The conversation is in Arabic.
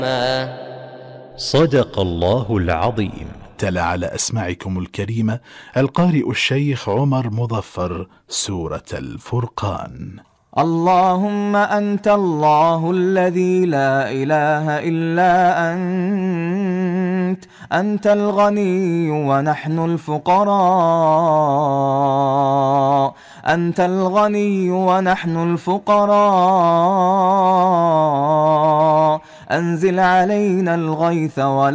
صدق الله العظيم. تلا على أسماعكم الكريمة القارئ الشيخ عمر مظفر سورة الفرقان. اللهم أنت الله الذي لا إله إلا أنت الغني ونحن الفقراء، أنت الغني ونحن الفقراء، أنزل علينا الغيث